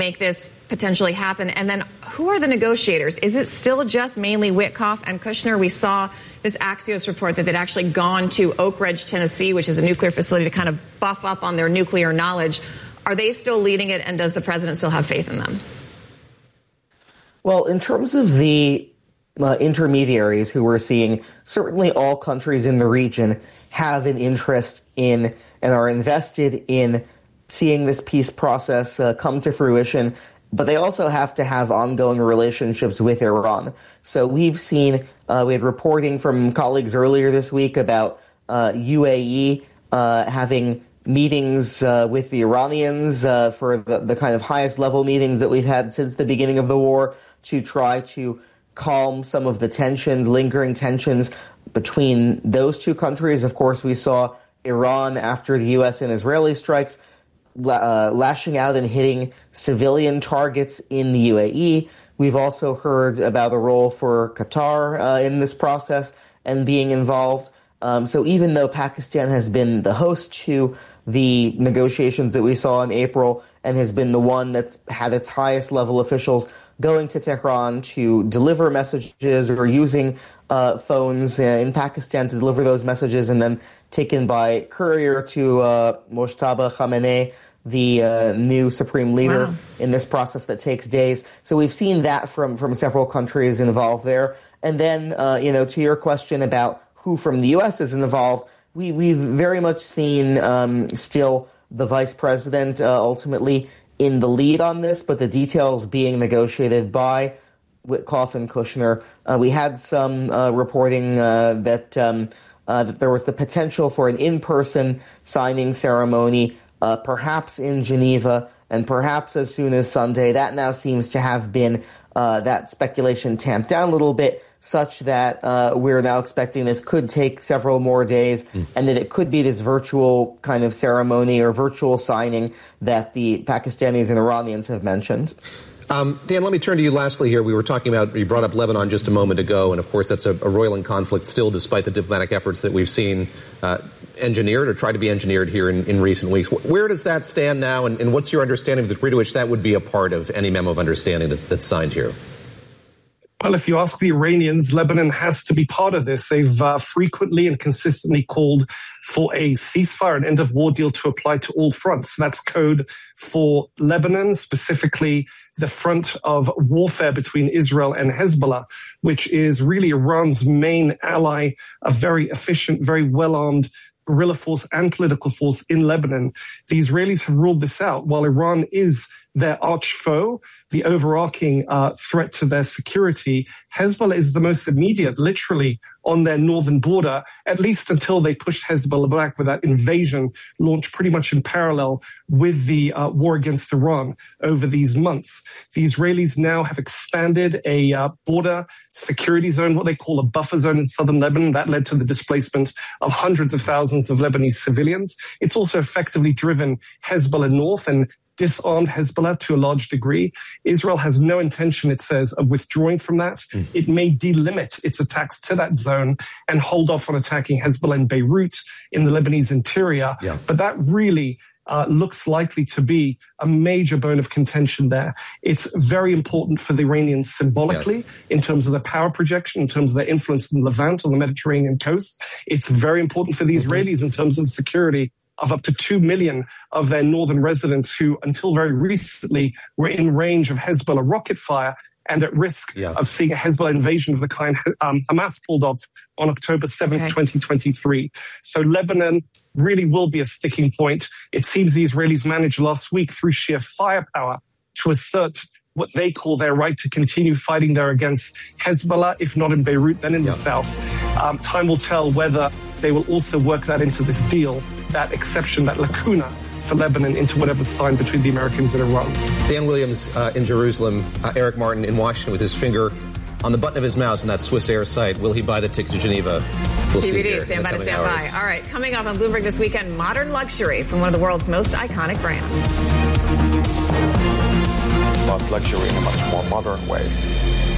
make this potentially happen? And then who are the negotiators? Is it still just mainly Witkoff and Kushner? We saw this Axios report that they'd actually gone to Oak Ridge, Tennessee, which is a nuclear facility, to kind of buff up on their nuclear knowledge. Are they still leading it, and does the president still have faith in them? Well, in terms of the intermediaries who we're seeing, certainly all countries in the region have an interest in and are invested in seeing this peace process come to fruition, but they also have to have ongoing relationships with Iran. So we've seen, we had reporting from colleagues earlier this week about UAE having meetings with the Iranians for the kind of highest level meetings that we've had since the beginning of the war to try to calm some of the tensions, lingering tensions between those two countries. Of course, we saw Iran, after the U.S. and Israeli strikes, lashing out and hitting civilian targets in the UAE. We've also heard about a role for Qatar in this process and being involved. So even though Pakistan has been the host to the negotiations that we saw in April and has been the one that's had its highest level officials going to Tehran to deliver messages or using phones in Pakistan to deliver those messages and then taken by courier to Mojtaba Khamenei, the new supreme leader in this process that takes days. So we've seen that from several countries involved there. And then, to your question about who from the U.S. is involved, we've very much seen still the vice president ultimately in the lead on this, but the details being negotiated by Witkoff and Kushner. We had some reporting that there was the potential for an in-person signing ceremony, perhaps in Geneva, and perhaps as soon as Sunday. That now seems to have been that speculation tamped down a little bit, such that we're now expecting this could take several more days, and that it could be this virtual kind of ceremony or virtual signing that the Pakistanis and Iranians have mentioned. Dan, let me turn to you lastly here. We were talking about, you brought up Lebanon just a moment ago, and of course that's a roiling conflict still, despite the diplomatic efforts that we've seen engineered or tried to be engineered here in recent weeks. Where does that stand now, and what's your understanding of the degree to which that would be a part of any memo of understanding that's signed here? Well, if you ask the Iranians, Lebanon has to be part of this. They've frequently and consistently called for a ceasefire, an end-of-war deal to apply to all fronts. That's code for Lebanon, specifically the front of warfare between Israel and Hezbollah, which is really Iran's main ally, a very efficient, very well-armed guerrilla force and political force in Lebanon. The Israelis have ruled this out. While Iran is their arch foe, the overarching threat to their security, Hezbollah is the most immediate, literally, on their northern border, at least until they pushed Hezbollah back with that invasion launched pretty much in parallel with the war against Iran over these months. The Israelis now have expanded a border security zone, what they call a buffer zone in southern Lebanon. That led to the displacement of hundreds of thousands of Lebanese civilians. It's also effectively driven Hezbollah north and disarmed Hezbollah to a large degree. Israel has no intention, it says, of withdrawing from that. It may delimit its attacks to that zone and hold off on attacking Hezbollah in Beirut, in the Lebanese interior. But that really looks likely to be a major bone of contention there. It's very important for the Iranians symbolically in terms of their power projection, in terms of their influence in Levant on the Mediterranean coast. It's very important for the Israelis in terms of security of up to 2 million of their northern residents who, until very recently, were in range of Hezbollah rocket fire and at risk of seeing a Hezbollah invasion of the kind Hamas pulled off on October 7th, 2023. So Lebanon really will be a sticking point. It seems the Israelis managed last week through sheer firepower to assert what they call their right to continue fighting there against Hezbollah, if not in Beirut, then in the south. Time will tell whether they will also work that into this deal, that exception, that lacuna for Lebanon into whatever's signed between the Americans and Iran. Dan Williams in Jerusalem, Eric Martin in Washington with his finger on the button of his mouse on that Swiss Air site. Will he buy the ticket to Geneva? We'll see. TBD, stand by to stand by. All right, coming up on Bloomberg this weekend, modern luxury from one of the world's most iconic brands. About luxury in a much more modern way.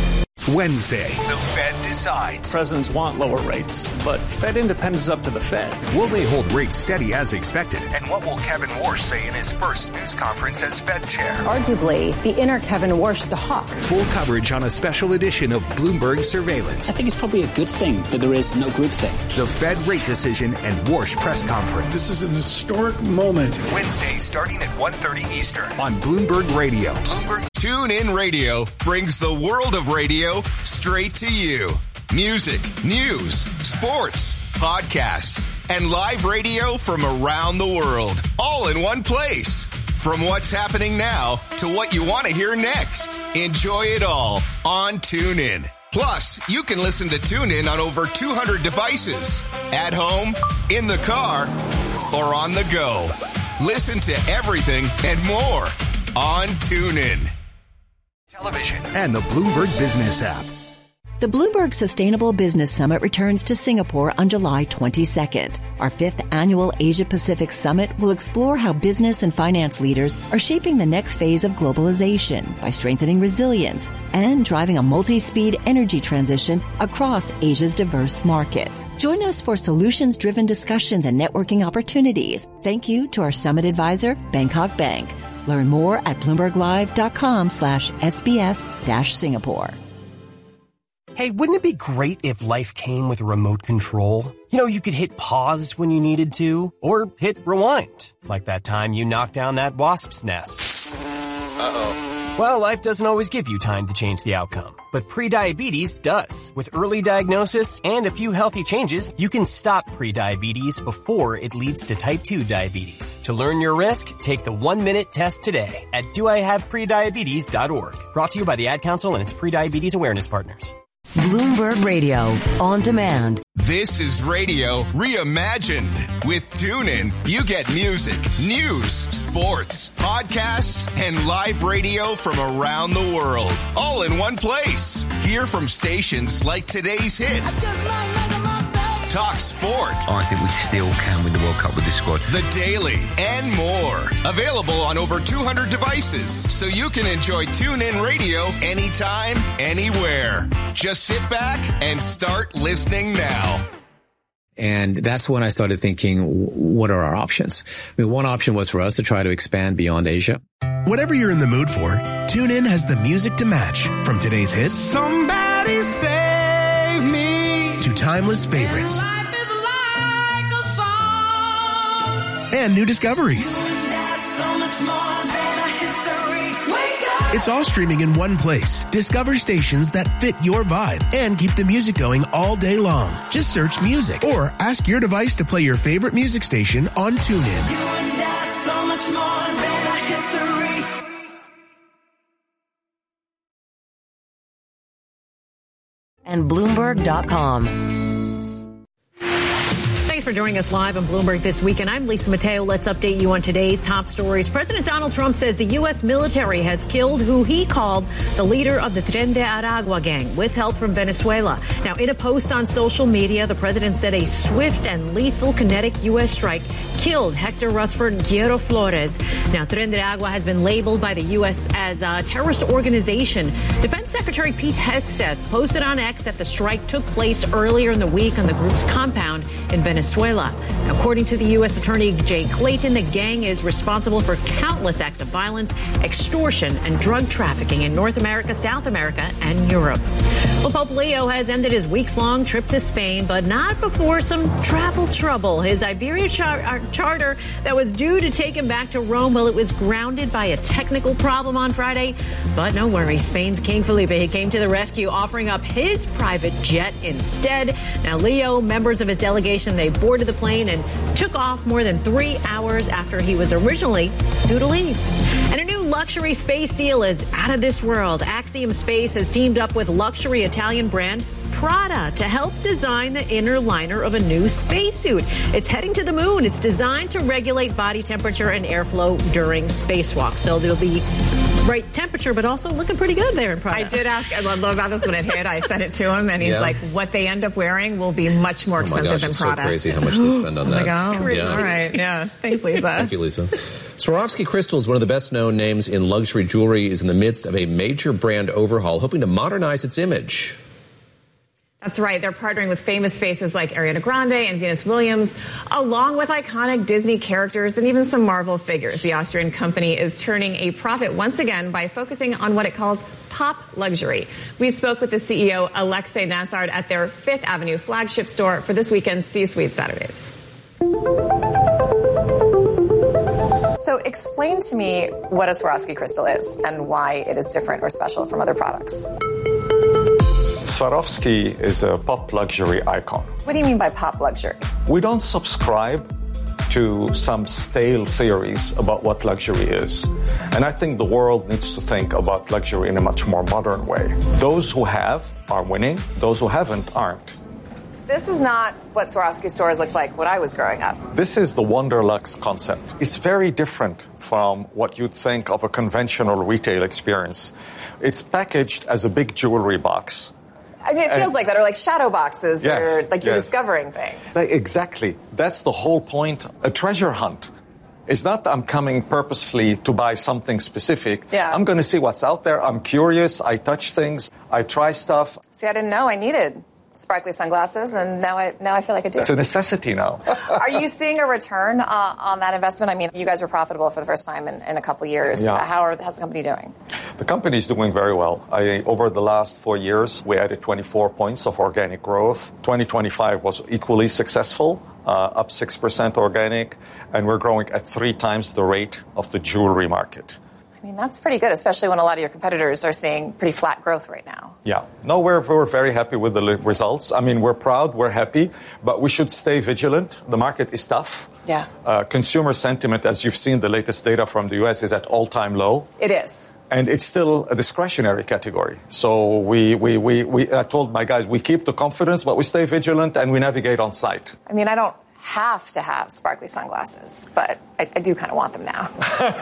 Wednesday, the Fed decides. Presidents want lower rates, but Fed independence is up to the Fed. Will they hold rates steady as expected? And what will Kevin Warsh say in his first news conference as Fed chair? Arguably, the inner Kevin Warsh is a hawk. Full coverage on a special edition of Bloomberg Surveillance. I think it's probably a good thing that there is no groupthink. The Fed rate decision and Warsh press conference. This is an historic moment. Wednesday, starting at 1:30 Eastern on Bloomberg Radio. Bloomberg TuneIn Radio brings the world of radio straight to you. Music, news, sports, podcasts, and live radio from around the world, all in one place. From what's happening now to what you want to hear next. Enjoy it all on TuneIn. Plus, you can listen to TuneIn on over 200 devices. At home, in the car, or on the go. Listen to everything and more on TuneIn. Television and the Bloomberg Business app. The Bloomberg Sustainable Business Summit returns to Singapore on July 22nd. Our 5th annual Asia-Pacific Summit will explore how business and finance leaders are shaping the next phase of globalization by strengthening resilience and driving a multi-speed energy transition across Asia's diverse markets. Join us for solutions-driven discussions and networking opportunities. Thank you to our summit advisor, Bangkok Bank. Learn more at BloombergLive.com/SBS-Singapore. Hey, wouldn't it be great if life came with a remote control? You know, you could hit pause when you needed to, or hit rewind, like that time you knocked down that wasp's nest. Uh-oh. Well, life doesn't always give you time to change the outcome, but prediabetes does. With early diagnosis and a few healthy changes, you can stop prediabetes before it leads to type 2 diabetes. To learn your risk, take the 1-minute test today at doihaveprediabetes.org. Brought to you by the Ad Council and its prediabetes awareness partners. Bloomberg Radio, on demand. This is radio reimagined. With TuneIn, you get music, news, sports, podcasts, and live radio from around the world, all in one place. Hear from stations like Today's Hits, Talk Sport. I think we still can win the World Cup with this squad. The Daily, and more. Available on over 200 devices, so you can enjoy TuneIn Radio anytime, anywhere. Just sit back and start listening now. And that's when I started thinking, what are our options? I mean, one option was for us to try to expand beyond Asia. Whatever you're in the mood for, TuneIn has the music to match. From today's hits, Somebody Save Me, to timeless favorites. Life is like a song. And new discoveries. It's all streaming in one place. Discover stations that fit your vibe and keep the music going all day long. Just search music or ask your device to play your favorite music station on TuneIn. You and I, so much more than a history. And Bloomberg.com. Thanks for joining us live on Bloomberg This Weekend. I'm Lisa Mateo. Let's update you on today's top stories. President Donald Trump says the U.S. military has killed who he called the leader of the Tren de Aragua gang with help from Venezuela. Now, in a post on social media, the president said a swift and lethal kinetic U.S. strike killed Hector Rutherford Guerrero Flores. Now, Tren de Aragua has been labeled by the U.S. as a terrorist organization. Defense Secretary Pete Hegseth posted on X that the strike took place earlier in the week on the group's compound in Venezuela. According to the U.S. Attorney Jay Clayton, the gang is responsible for countless acts of violence, extortion, and drug trafficking in North America, South America, and Europe. Well, Pope Leo has ended his weeks-long trip to Spain, but not before some travel trouble. His Iberia charter that was due to take him back to Rome, well, it was grounded by a technical problem on Friday. But no worries, Spain's King Felipe, he came to the rescue, offering up his private jet instead. Now, Leo, members of his delegation, they boarded the plane and took off more than 3 hours after he was originally due to leave. And a new luxury space deal is out of this world. Axiom Space has teamed up with luxury Italian brand Prada to help design the inner liner of a new spacesuit. It's heading to the moon. It's designed to regulate body temperature and airflow during spacewalk. So there'll be right temperature, but also looking pretty good there in Prada. I did ask Ludlow about this when it hit. I sent it to him, and he's like, what they end up wearing will be much more expensive than Prada. It's so crazy how much they spend on that. All right. Yeah. Thanks, Lisa. Thank you, Lisa. Swarovski Crystal is one of the best-known names in luxury jewelry, is in the midst of a major brand overhaul, hoping to modernize its image. That's right. They're partnering with famous faces like Ariana Grande and Venus Williams, along with iconic Disney characters and even some Marvel figures. The Austrian company is turning a profit once again by focusing on what it calls pop luxury. We spoke with the CEO, Alexei Nassard, at their Fifth Avenue flagship store for this weekend's C-Suite Saturdays. So explain to me what a Swarovski crystal is and why it is different or special from other products. Swarovski is a pop luxury icon. What do you mean by pop luxury? We don't subscribe to some stale theories about what luxury is. And I think the world needs to think about luxury in a much more modern way. Those who have are winning. Those who haven't aren't. This is not what Swarovski stores looked like when I was growing up. This is the Wonderlux concept. It's very different from what you'd think of a conventional retail experience. It's packaged as a big jewelry box. I mean, it feels like that, or like shadow boxes, or like you're discovering things. Exactly. That's the whole point. A treasure hunt. It's not that I'm coming purposefully to buy something specific. Yeah. I'm going to see what's out there. I'm curious. I touch things. I try stuff. See, I didn't know I needed sparkly sunglasses, and now I feel like I do. It's a necessity now. Are you seeing a return on that investment? I mean, you guys were profitable for the first time in a couple years. Yeah. How's the company doing? The company is doing very well. Over the last 4 years, we added 24 points of organic growth. 2025 was equally successful, up 6% organic, and we're growing at 3 times the rate of the jewelry market. I mean, that's pretty good, especially when a lot of your competitors are seeing pretty flat growth right now. Yeah. No, we're very happy with the results. I mean, we're proud, we're happy, but we should stay vigilant. The market is tough. Yeah. Consumer sentiment, as you've seen the latest data from the U.S., is at all-time low. It is. And it's still a discretionary category. So I told my guys, we keep the confidence, but we stay vigilant and we navigate on site. I mean, I don't have to have sparkly sunglasses, but I do kind of want them now.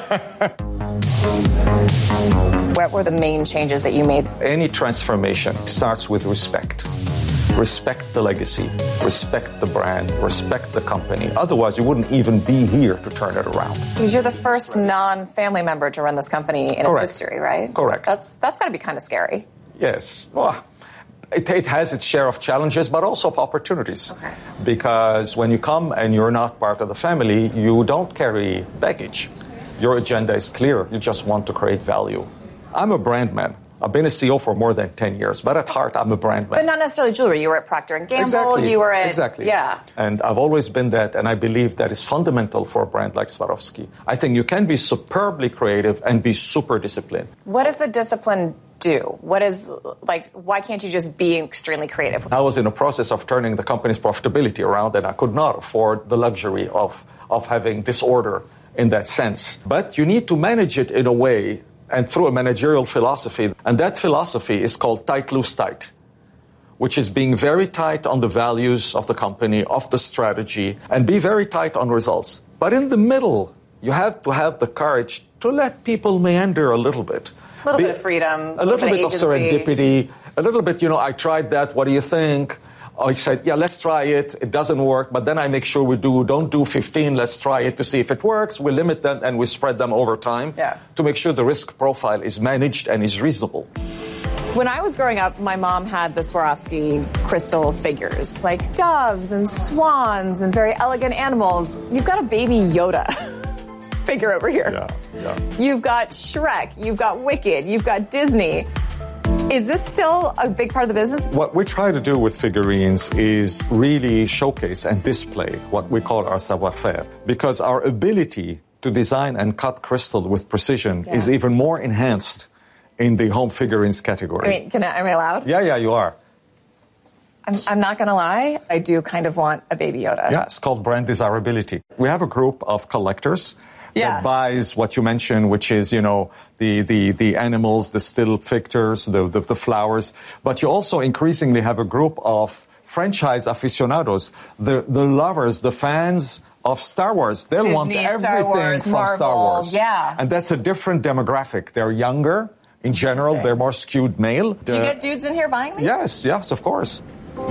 What were the main changes that you made? Any transformation starts with respect. Respect the legacy, respect the brand, respect the company. Otherwise, you wouldn't even be here to turn it around. Because you're the first non-family member to run this company in its history, right? Correct. That's got to be kind of scary. Yes. Well, it has its share of challenges, but also of opportunities. Okay. Because when you come and you're not part of the family, you don't carry baggage. Your agenda is clear. You just want to create value. I'm a brand man. I've been a CEO for more than 10 years, but at heart, I'm a brand man. But not necessarily jewelry. You were at Procter & Gamble. Exactly. You were at... Exactly. Yeah. And I've always been that, and I believe that is fundamental for a brand like Swarovski. I think you can be superbly creative and be super disciplined. What does the discipline do? Why can't you just be extremely creative? I was in a process of turning the company's profitability around, and I could not afford the luxury of having disorder in that sense. But you need to manage it in a way and through a managerial philosophy. And that philosophy is called tight, loose, tight, which is being very tight on the values of the company, of the strategy, and be very tight on results. But in the middle, you have to have the courage to let people meander a little bit. A little bit of freedom. A little bit of serendipity. A little bit, I tried that. What do you think? I said, yeah, let's try it. It doesn't work. But then I make sure don't do 15. Let's try it to see if it works. We limit them and we spread them over time to make sure the risk profile is managed and is reasonable. When I was growing up, my mom had the Swarovski crystal figures, like doves and swans and very elegant animals. You've got a baby Yoda figure over here. Yeah. You've got Shrek. You've got Wicked. You've got Disney. Is this still a big part of the business? What we try to do with figurines is really showcase and display what we call our savoir-faire, because our ability to design and cut crystal with precision is even more enhanced in the home figurines category. I mean, am I allowed? Yeah, you are. I'm not going to lie. I do kind of want a baby Yoda. Yeah, it's called brand desirability. We have a group of collectors that buys what you mentioned, which is, the animals, the still pictures, the flowers. But you also increasingly have a group of franchise aficionados, the lovers, the fans of Star Wars. They'll Disney, want everything Star Wars, from Marvel, Star Wars. Yeah. And that's a different demographic. They're younger. In general, they're more skewed male. Do you get dudes in here buying these? Yes, of course.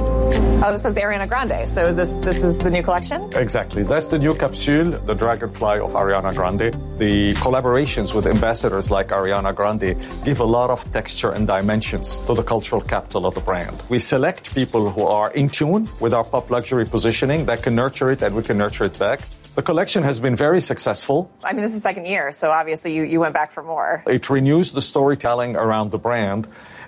Oh, this is Ariana Grande. So is this is the new collection? Exactly. That's the new capsule, the Dragonfly of Ariana Grande. The collaborations with ambassadors like Ariana Grande give a lot of texture and dimensions to the cultural capital of the brand. We select people who are in tune with our pop luxury positioning that can nurture it and we can nurture it back. The collection has been very successful. I mean, this is the second year, so obviously you went back for more. It renews the storytelling around the brand.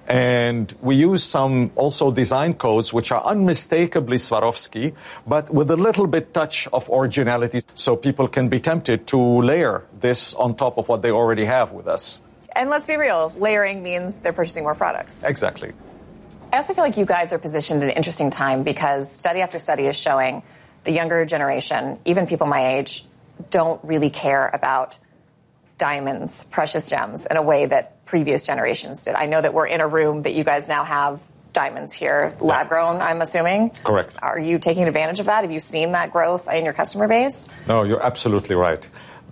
And we use some also design codes which are unmistakably Swarovski, but with a little bit touch of originality so people can be tempted to layer this on top of what they already have with us. And let's be real, layering means they're purchasing more products. Exactly. I also feel like you guys are positioned at an interesting time because study after study is showing the younger generation, even people my age, don't really care about diamonds, precious gems, in a way that previous generations did. I know that we're in a room that you guys now have diamonds here, lab grown, I'm assuming. Correct. Are you taking advantage of that? Have you seen that growth in your customer base? No, you're absolutely right.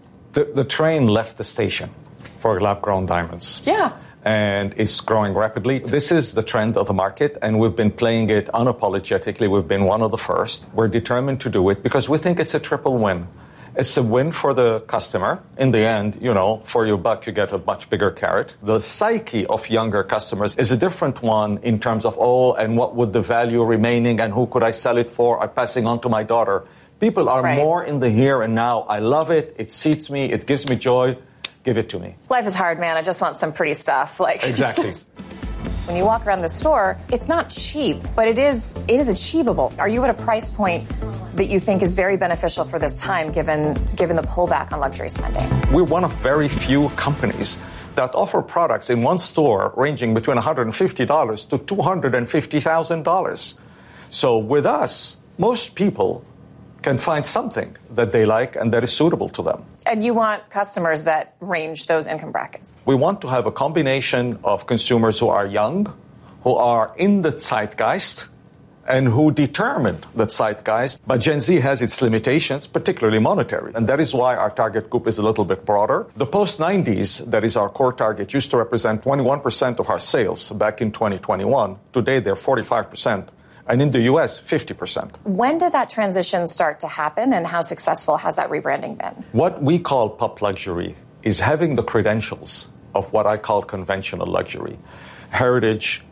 The train left the station for lab grown diamonds. Yeah. And it's growing rapidly. This is the trend of the market, and we've been playing it unapologetically. We've been one of the first. We're determined to do it because we think it's a triple win. It's a win for the customer. In the end, for your buck, you get a much bigger carrot. The psyche of younger customers is a different one in terms of, and what would the value remaining and who could I sell it for? I'm passing on to my daughter. People are more in the here and now. I love it. It seats me. It gives me joy. Give it to me. Life is hard, man. I just want some pretty stuff. Exactly. When you walk around the store, it's not cheap, but it is achievable. Are you at a price point that you think is very beneficial for this time, given the pullback on luxury spending? We're one of very few companies that offer products in one store ranging between $150 to $250,000. So with us, most people can find something that they like and that is suitable to them. And you want customers that range those income brackets? We want to have a combination of consumers who are young, who are in the zeitgeist, and who determine the zeitgeist. But Gen Z has its limitations, particularly monetary. And that is why our target group is a little bit broader. The post-90s, that is our core target, used to represent 21% of our sales back in 2021. Today, they're 45%. And in the U.S., 50%. When did that transition start to happen, and how successful has that rebranding been? What we call pop luxury is having the credentials of what I call conventional luxury. Heritage,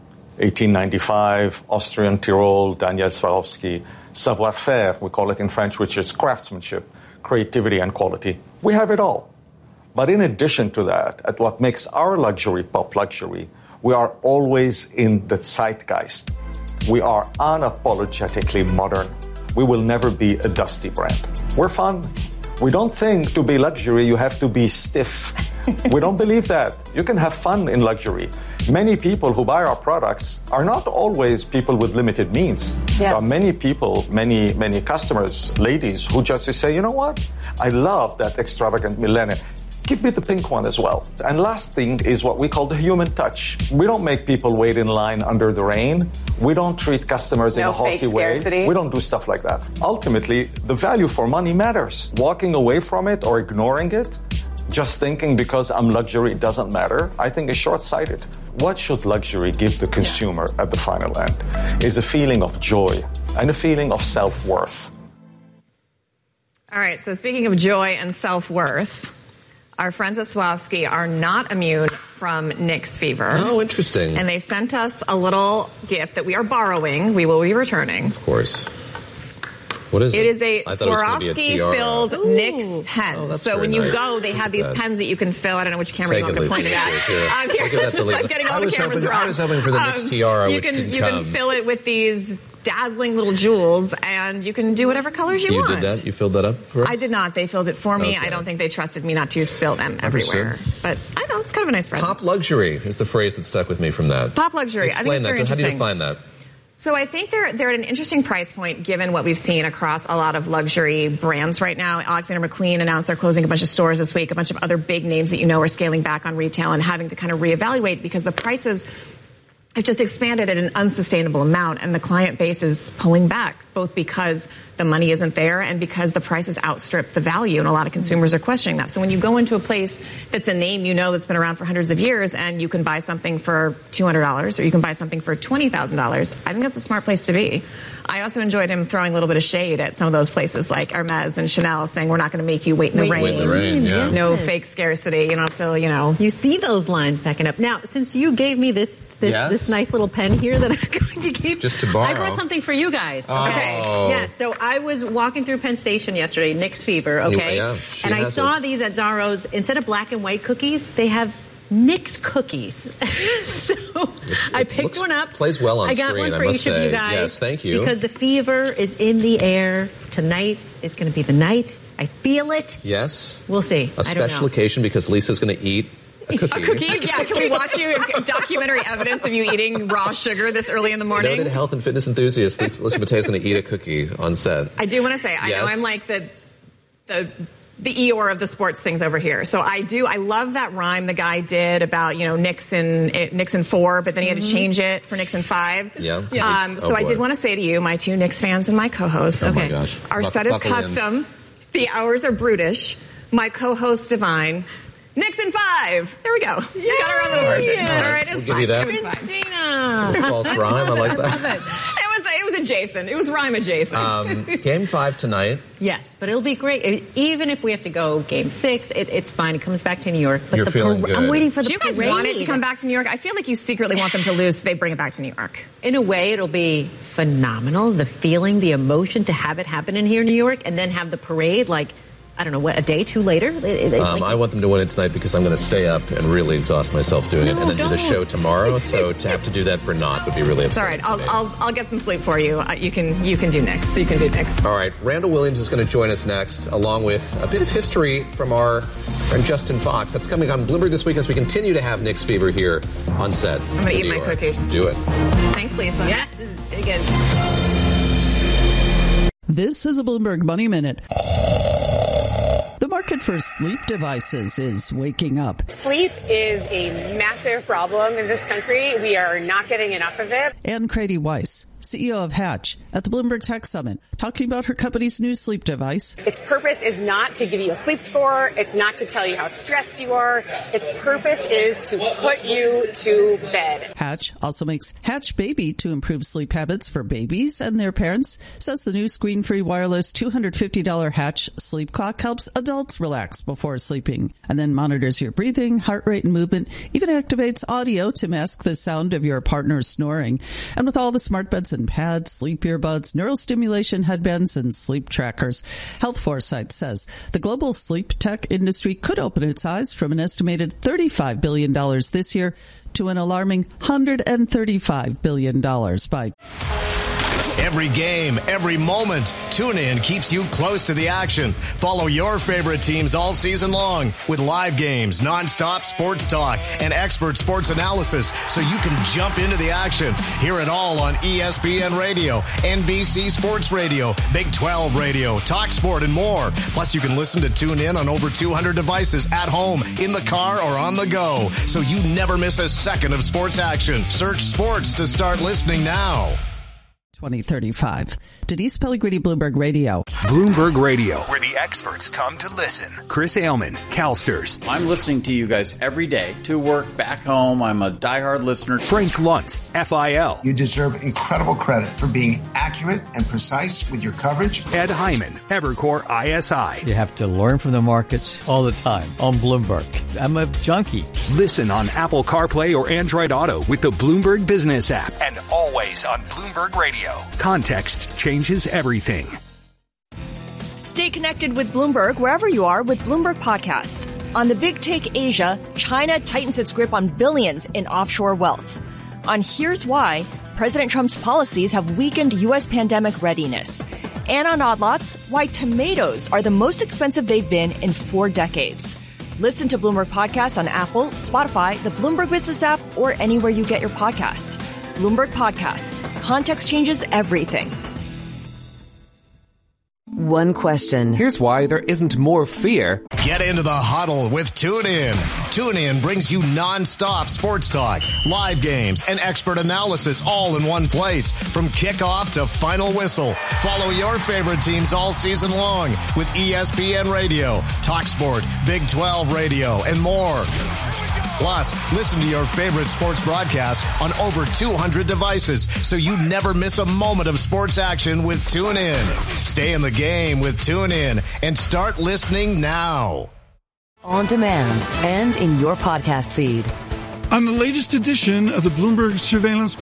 1895, Austrian Tyrol, Daniel Swarovski, savoir-faire, we call it in French, which is craftsmanship, creativity, and quality. We have it all. But in addition to that, at what makes our luxury pop luxury, we are always in the zeitgeist. We are unapologetically modern. We will never be a dusty brand. We're fun. We don't think to be luxury you have to be stiff. We don't believe that. You can have fun in luxury. Many people who buy our products are not always people with limited means. Yeah. There are many people, many customers, ladies, who just say, you know what? I love that extravagant millennium. Give me the pink one as well. And last thing is what we call the human touch. We don't make people wait in line under the rain. We don't treat customers in a haughty way. Scarcity. We don't do stuff like that. Ultimately, the value for money matters. Walking away from it or ignoring it, just thinking because I'm luxury, it doesn't matter, I think is short-sighted. What should luxury give the consumer at the final end is a feeling of joy and a feeling of self-worth. All right, so speaking of joy and self-worth, our friends at Swarovski are not immune from Nick's fever. Oh, interesting. And they sent us a little gift that we are borrowing. We will be returning. Of course. What is it? It is a Swarovski-filled Nick's pen. Oh, so when you go, they have these pens that you can fill. I don't know which camera you want to point it at. I'm getting all the cameras wrong. I was hoping for the Nick's tiara, you can fill it with these dazzling little jewels, and you can do whatever colors you want. You did that? You filled that up for us? I did not. They filled it for me. Okay. I don't think they trusted me not to spill them everywhere. But I know, it's kind of a nice present. Pop luxury is the phrase that stuck with me from that. Pop luxury. Explain I think it's very interesting. How do you define that? So I think they're at an interesting price point given what we've seen across a lot of luxury brands right now. Alexander McQueen announced they're closing a bunch of stores this week. A bunch of other big names that you know are scaling back on retail and having to kind of reevaluate because the prices have just expanded at an unsustainable amount, and the client base is pulling back, both because the money isn't there and because the prices outstrip the value, and a lot of consumers are questioning that. So when you go into a place that's a name you know that's been around for hundreds of years and you can buy something for $200 or you can buy something for $20,000, I think that's a smart place to be. I also enjoyed him throwing a little bit of shade at some of those places like Hermes and Chanel, saying we're not going to make you wait in the rain. Wait in the rain, yeah. No fake scarcity. You don't have to, You see those lines backing up. Now, since you gave me this nice little pen here that I'm going to keep. Just to borrow. I brought something for you guys. Oh. Okay. Yeah, so I was walking through Penn Station yesterday, Nick's Fever, okay? Yeah, and I saw these at Zaro's. Instead of black and white cookies, they have Nick's cookies. So I picked one up. Plays well on screen, I got one for each of you guys. Yes, thank you. Because the fever is in the air. Tonight is going to be the night. I feel it. Yes. We'll see. A special occasion because Lisa's going to eat a cookie. A cookie? Yeah, can we watch you documentary evidence of you eating raw sugar this early in the morning? Noted health and fitness enthusiast Lisa Matei is going to eat a cookie on set. I do want to say, I know I'm like the Eeyore of the sports things over here. So I love that rhyme the guy did about, Nixon 4, but then he had to change it for Nixon 5. Yeah. So I did want to say to you, my two Knicks fans and my co-hosts. Oh my gosh. Our set is custom. The hours are brutish. My co-host Divine. Nixon 5. There we go. Yeah. We got our own little version. Yeah. All right, We'll give you that. It was fine. Christina. False rhyme. I like that. It was adjacent. It was rhyme adjacent. Game 5 tonight. Yes, but it'll be great. Even if we have to go Game 6, it's fine. It comes back to New York. But You're feeling good. I'm waiting for the Do you guys parade. want it to come back to New York? I feel like you secretly want them to lose, so they bring it back to New York. In a way, it'll be phenomenal. The feeling, the emotion to have it happen in here in New York and then have the parade I don't know, a day, 2 later? I want them to win it tonight because I'm going to stay up and really exhaust myself doing it and then do the show tomorrow. So to have to do that for naught would be really upsetting. It's all right. I'll get some sleep for you. You can do next. You can do next. All right. Randall Williams is going to join us next, along with a bit of history from our friend Justin Fox. That's coming on Bloomberg this week as we continue to have Knicks Fever here on set. I'm going to eat my cookie. Do it. Thanks, Lisa. Yeah, this is big. This is a Bloomberg Money Minute. The market for sleep devices is waking up. Sleep is a massive problem in this country. We are not getting enough of it. Ann Crady Weiss, CEO of Hatch, at the Bloomberg Tech Summit, talking about her company's new sleep device. Its purpose is not to give you a sleep score. It's not to tell you how stressed you are. Its purpose is to put you to bed. Hatch also makes Hatch Baby to improve sleep habits for babies and their parents. Says the new screen-free wireless $250 Hatch sleep clock helps adults relax before sleeping and then monitors your breathing, heart rate, and movement. Even activates audio to mask the sound of your partner snoring. And with all the smart beds and pads, sleep earbuds, neural stimulation headbands, and sleep trackers, Health Foresight says the global sleep tech industry could open its eyes from an estimated $35 billion this year to an alarming $135 billion by... Every game, every moment, TuneIn keeps you close to the action. Follow your favorite teams all season long with live games, nonstop sports talk, and expert sports analysis so you can jump into the action. Hear it all on ESPN Radio, NBC Sports Radio, Big 12 Radio, Talk Sport, and more. Plus, you can listen to TuneIn on over 200 devices at home, in the car, or on the go, so you never miss a second of sports action. Search sports to start listening now. 2035. Denise Pellegrini, Bloomberg Radio. Bloomberg Radio, where the experts come to listen. Chris Ailman, CalSTRS. I'm listening to you guys every day to work, back home. I'm a diehard listener. Frank Luntz, FIL. You deserve incredible credit for being accurate and precise with your coverage. Ed Hyman, Evercore ISI. You have to learn from the markets all the time on Bloomberg. I'm a junkie. Listen on Apple CarPlay or Android Auto with the Bloomberg Business app and always on Bloomberg Radio. Context changes everything. Stay connected with Bloomberg wherever you are with Bloomberg Podcasts. On the Big Take Asia, China tightens its grip on billions in offshore wealth. On Here's Why, President Trump's policies have weakened U.S. pandemic readiness. And on Odd Lots, why tomatoes are the most expensive they've been in 4 decades. Listen to Bloomberg Podcasts on Apple, Spotify, the Bloomberg Business app, or anywhere you get your podcasts. Bloomberg Podcasts. Context changes everything. One question. Here's why there isn't more fear. Get into the huddle with TuneIn. TuneIn brings you nonstop sports talk, live games, and expert analysis all in one place. From kickoff to final whistle. Follow your favorite teams all season long with ESPN Radio, TalkSport, Big 12 Radio, and more. Plus, listen to your favorite sports broadcasts on over 200 devices so you never miss a moment of sports action with TuneIn. Stay in the game with TuneIn and start listening now. On demand and in your podcast feed. On the latest edition of the Bloomberg Surveillance.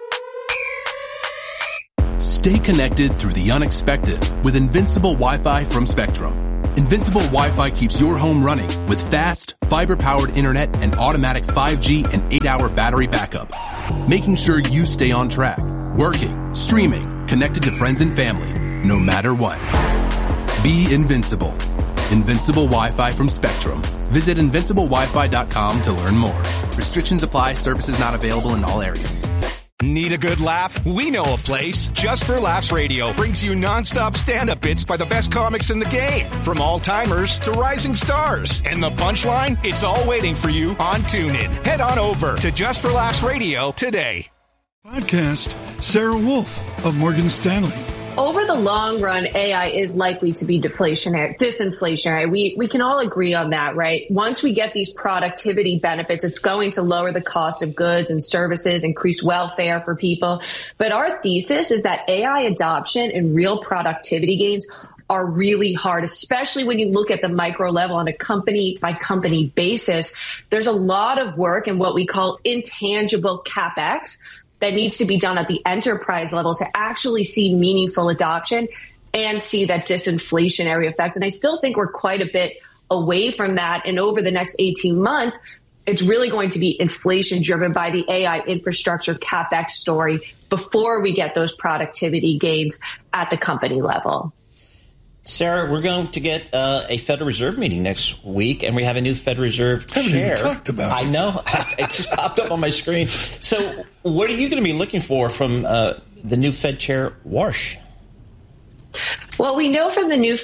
Stay connected through the unexpected with Invincible Wi-Fi from Spectrum. Invincible Wi-Fi keeps your home running with fast, fiber-powered internet and automatic 5G and 8-hour battery backup, making sure you stay on track, working, streaming, connected to friends and family, no matter what. Be invincible. Invincible Wi-Fi from Spectrum. Visit invinciblewifi.com to learn more. Restrictions apply. Services not available in all areas. Need a good laugh? We know a place. Just for Laughs Radio brings you nonstop stand-up bits by the best comics in the game, from all-timers to rising stars. And the punchline? It's all waiting for you on TuneIn. Head on over to Just for Laughs Radio today. Podcast, Sarah Wolf of Morgan Stanley. Over the long run, AI is likely to be disinflationary. We can all agree on that, right? Once we get these productivity benefits, it's going to lower the cost of goods and services, increase welfare for people. But our thesis is that AI adoption and real productivity gains are really hard, especially when you look at the micro level on a company by company basis. There's a lot of work in what we call intangible CapEx that needs to be done at the enterprise level to actually see meaningful adoption and see that disinflationary effect. And I still think we're quite a bit away from that. And over the next 18 months, it's really going to be inflation driven by the AI infrastructure CapEx story before we get those productivity gains at the company level. Sarah, we're going to get a Federal Reserve meeting next week, and we have a new Federal Reserve chair. Haven't even talked about it. I know. It just popped up on my screen. So what are you going to be looking for from the new Fed chair, Warsh? Well, we know from the new...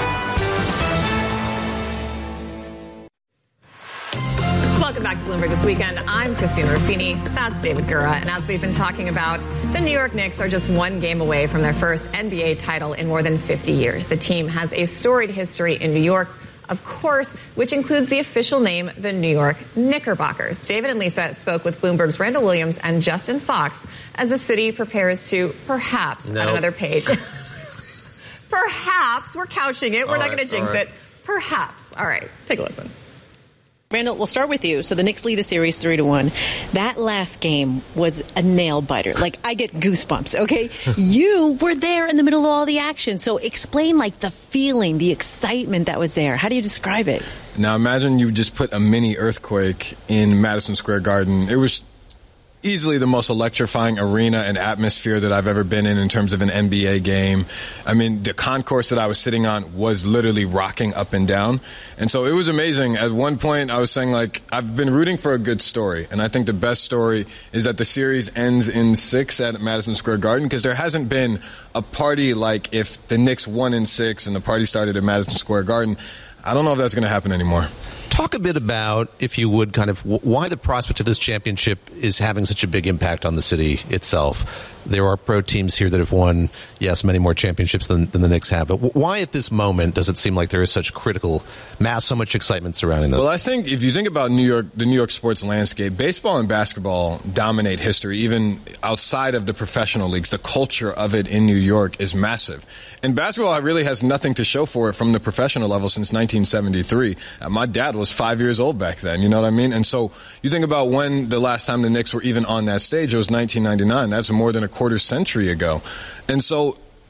Welcome back to Bloomberg This Weekend. I'm Christina Ruffini. That's David Gura. And as we've been talking about, the New York Knicks are just one game away from their first NBA title in more than 50 years. The team has a storied history in New York, of course, which includes the official name, the New York Knickerbockers. David and Lisa spoke with Bloomberg's Randall Williams and Justin Fox as the city prepares to perhaps add another page. Perhaps. We're couching it. We're not going to jinx it. Perhaps. All right. Take a listen. Randall, we'll start with you. So the Knicks lead the series 3-1. That last game was a nail biter. Like, I get goosebumps, okay? You were there in the middle of all the action. So explain, like, the feeling, the excitement that was there. How do you describe it? Now, imagine you just put a mini earthquake in Madison Square Garden. It was easily the most electrifying arena and atmosphere that I've ever been in terms of an NBA game. I mean, the concourse that I was sitting on was literally rocking up and down. And so it was amazing. At one point, I was saying, like, I've been rooting for a good story. And I think the best story is that the series ends in 6 at Madison Square Garden, because there hasn't been a party like if the Knicks won in 6 and the party started at Madison Square Garden. I don't know if that's going to happen anymore. Talk a bit about, if you would, kind of why the prospect of this championship is having such a big impact on the city itself. There are pro teams here that have won, yes, many more championships than the Knicks have. But why at this moment does it seem like there is such critical mass, so much excitement surrounding this? Well, I think if you think about the New York sports landscape, baseball and basketball dominate history, even outside of the professional leagues. The culture of it in New York is massive. And basketball really has nothing to show for it from the professional level since 1973. My dad was 5 years old back then, you know what I mean? And so you think about when the last time the Knicks were even on that stage, it was 1999. That's more than a quarter century ago. And so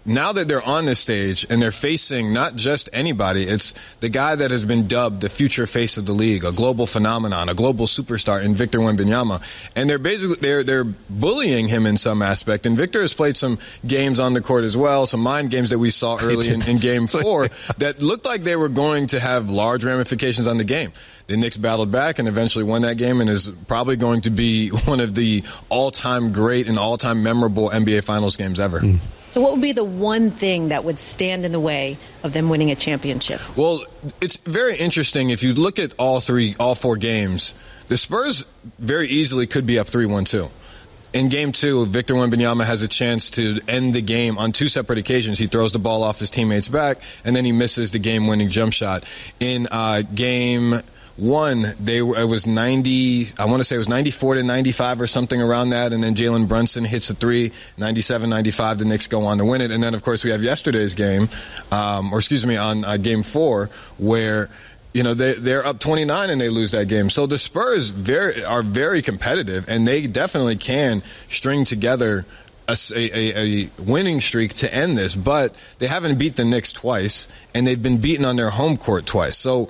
now that they're on this stage and they're facing not just anybody, it's the guy that has been dubbed the future face of the league, a global phenomenon, a global superstar in Victor Wembanyama. And they're bullying him in some aspect. And Victor has played some games on the court as well, some mind games that we saw early in Game 4 that looked like they were going to have large ramifications on the game. The Knicks battled back and eventually won that game and is probably going to be one of the all-time great and all-time memorable NBA Finals games ever. So what would be the one thing that would stand in the way of them winning a championship? Well, it's very interesting. If you look at all 4 games, the Spurs very easily could be up 3-1-2. In Game 2, Victor Wembanyama has a chance to end the game on 2 separate occasions. He throws the ball off his teammate's back, and then he misses the game-winning jump shot. In Game 1, it was 90. I want to say it was 94-95 or something around that, and then Jalen Brunson hits a 3, 97-95. The Knicks go on to win it, and then of course we have yesterday's game, on Game 4, where they're up 29 and they lose that game. So the Spurs are very competitive, and they definitely can string together a winning streak to end this. But they haven't beat the Knicks twice, and they've been beaten on their home court twice. So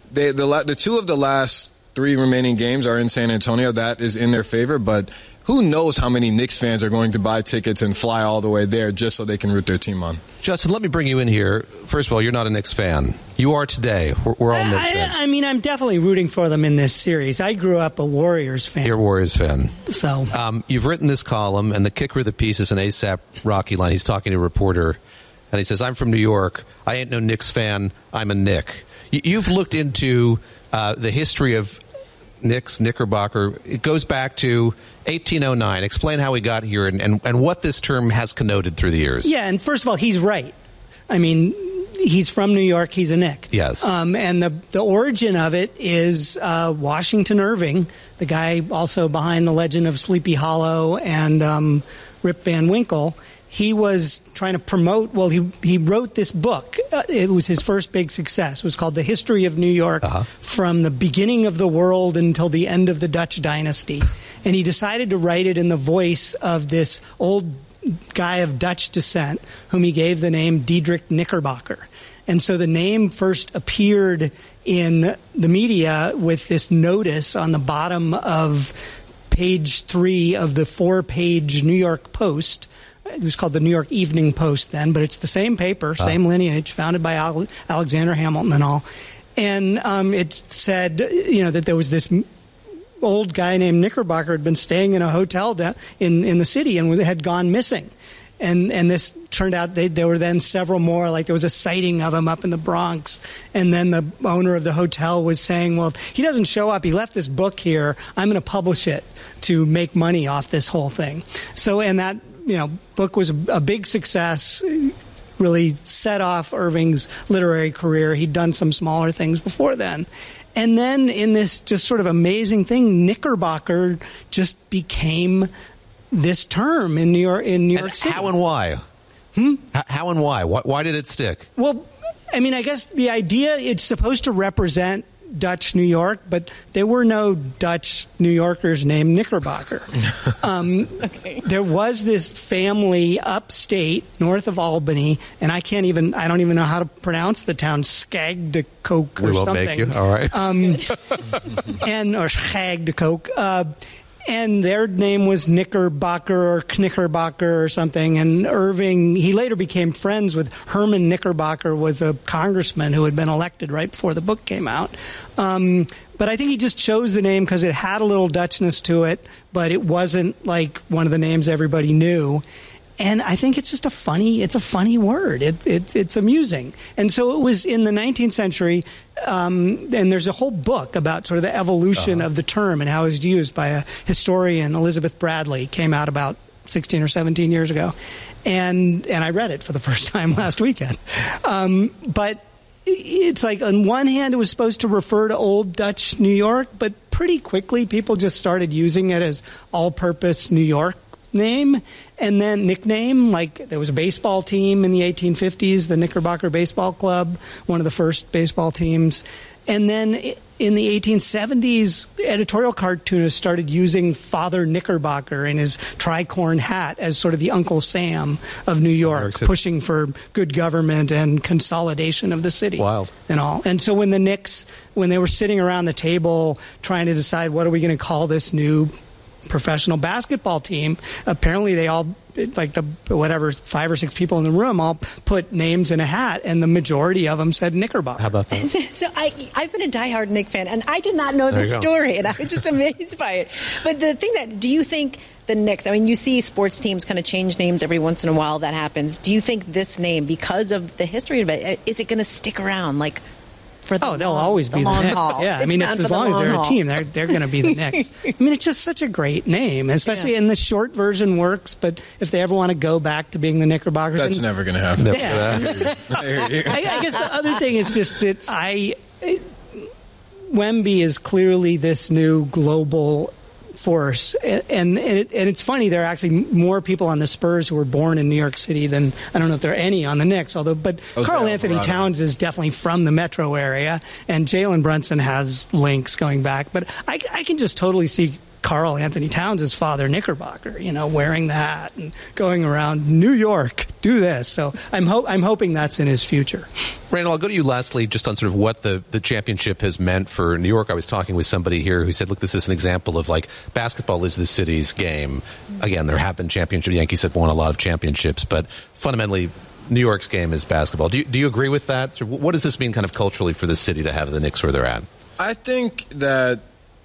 the 2 of the last 3 remaining games are in San Antonio. That is in their favor, but who knows how many Knicks fans are going to buy tickets and fly all the way there just so they can root their team on. Justin, let me bring you in here. First of all, you're not a Knicks fan. You are today. We're all Knicks fans. I mean, I'm definitely rooting for them in this series. I grew up a Warriors fan. You're a Warriors fan. So you've written this column, and the kicker of the piece is an A$AP Rocky line. He's talking to a reporter, and he says, "I'm from New York. I ain't no Knicks fan. I'm a Knick." You've looked into the history of Knickerbocker. It goes back to 1809. Explain how we got here and what this term has connoted through the years. Yeah, and first of all, he's right. I mean, he's from New York. He's a Knick. Yes. And the origin of it is Washington Irving, the guy also behind the legend of Sleepy Hollow and Rip Van Winkle. He was trying to promote, he wrote this book. It was his first big success. It was called The History of New York from the beginning of the world until the end of the Dutch dynasty. And he decided to write it in the voice of this old guy of Dutch descent, whom he gave the name Diedrich Knickerbocker. And so the name first appeared in the media with this notice on the bottom of page 3 of the 4-page New York Post. It was called the New York Evening Post then, but it's the same paper, same lineage, founded by Alexander Hamilton and all. And it said, that there was this old guy named Knickerbocker had been staying in a hotel in the city and had gone missing. And this turned out there were then several more, like there was a sighting of him up in the Bronx. And then the owner of the hotel was saying, well, he doesn't show up. He left this book here. I'm going to publish it to make money off this whole thing. So, and that, book was a big success, really set off Irving's literary career. He'd done some smaller things before then. And then in this just sort of amazing thing, Knickerbocker just became this term in New York City. How and why? How and why? Why did it stick? Well, I mean, I guess the idea, it's supposed to represent Dutch New York, but there were no Dutch New Yorkers named Knickerbocker. Okay. There was this family upstate north of Albany, and I don't even know how to pronounce the town, Skagdecoke or something. We will make you, all right. Or Skagdecoke. And their name was Knickerbocker or Knickerbocker or something. And Irving, he later became friends with Herman Knickerbocker, was a congressman who had been elected right before the book came out. But I think he just chose the name because it had a little Dutchness to it, but it wasn't like one of the names everybody knew. And I think it's just a funny word. It's amusing. And so it was in the 19th century, and there's a whole book about sort of the evolution of the term and how it was used by a historian, Elizabeth Bradley, came out about 16 or 17 years ago. And I read it for the first time last weekend. But it's like, on one hand, it was supposed to refer to old Dutch New York, but pretty quickly people just started using it as all-purpose New York name and then nickname. Like there was a baseball team in the 1850s, the Knickerbocker Baseball Club, one of the first baseball teams. And then in the 1870s, editorial cartoonists started using Father Knickerbocker in his tricorn hat as sort of the Uncle Sam of New York, pushing for good government and consolidation of the city. Wild. And all. And so when the Knicks, when they were sitting around the table trying to decide what are we going to call this new professional basketball team, apparently they all, like the 5 or 6 people in the room, all put names in a hat, and the majority of them said Knickerbocker. How about that? So I've been a diehard Knick fan, and I did not know this story, and I was just amazed by it. But the thing that, do you think the Knicks, I mean, you see sports teams kind of change names every once in a while, that happens. Do you think this name, because of the history of it, is it going to stick around, like, for the they'll always be the Knicks. Haul. Yeah, I mean, as long as they're a team, they're going to be the Knicks. I mean, it's just such a great name, especially in the short version works. But if they ever want to go back to being the Knickerbockers, that's never going to happen. Yeah. I guess the other thing is just that Wemby is clearly this new global force, and it's funny, there are actually more people on the Spurs who were born in New York City than, I don't know if there are any on the Knicks, but Karl Anthony Towns is definitely from the metro area, and Jalen Brunson has links going back, but I can just totally see Karl Anthony Towns' father, Knickerbocker, wearing the hat and going around New York, do this. So I'm hoping that's in his future. Randall, I'll go to you lastly just on sort of what the championship has meant for New York. I was talking with somebody here who said, look, this is an example of, like, basketball is the city's game. Again, there have been championships. The Yankees have won a lot of championships, but fundamentally, New York's game is basketball. Do you agree with that? So what does this mean kind of culturally for the city to have the Knicks where they're at? I think that